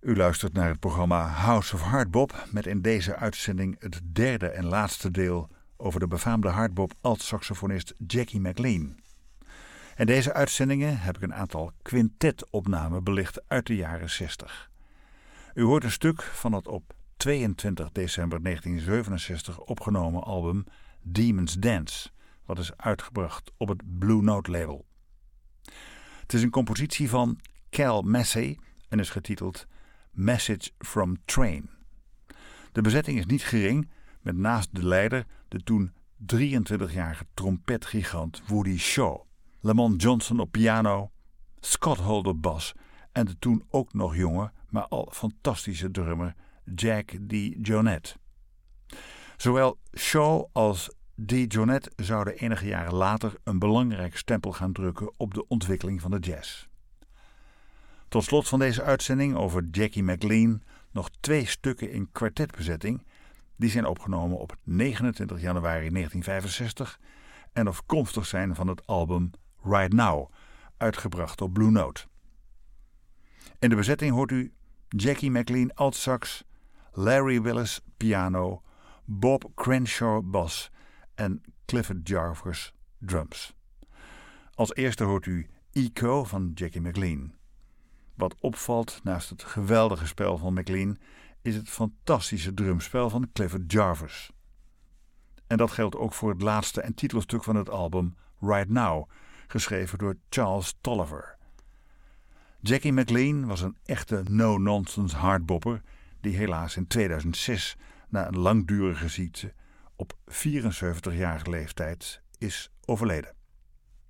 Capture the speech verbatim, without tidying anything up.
U luistert naar het programma House of Hardbop met in deze uitzending het derde en laatste deel over de befaamde hardbop alt-saxofonist Jackie McLean. In deze uitzendingen heb ik een aantal quintetopnamen belicht uit de jaren zestig. U hoort een stuk van het op tweeëntwintig december negentien zevenenzestig opgenomen album Demon's Dance, wat is uitgebracht op het Blue Note label. Het is een compositie van Cal Massey en is getiteld Message from Train. De bezetting is niet gering, met naast de leider de toen drieëntwintigjarige trompetgigant Woody Shaw, Lamont Johnson op piano, Scott Holt op bas en de toen ook nog jonge, maar al fantastische drummer Jack DeJohnette. Zowel Shaw als DeJohnette zouden enige jaren later een belangrijk stempel gaan drukken op de ontwikkeling van de jazz. Tot slot van deze uitzending over Jackie McLean nog twee stukken in kwartetbezetting. Die zijn opgenomen op negenentwintig januari negentien vijfenzestig en afkomstig zijn van het album Right Now, uitgebracht op Blue Note. In de bezetting hoort u Jackie McLean altsax, Larry Willis piano, Bob Crenshaw bas en Clifford Jarvis drums. Als eerste hoort u Echo van Jackie McLean. Wat opvalt naast het geweldige spel van McLean is het fantastische drumspel van Clifford Jarvis. En dat geldt ook voor het laatste en titelstuk van het album Right Now, geschreven door Charles Tolliver. Jackie McLean was een echte no-nonsense hardbopper die helaas in tweeduizend zes na een langdurige ziekte op vierenzeventigjarige leeftijd is overleden.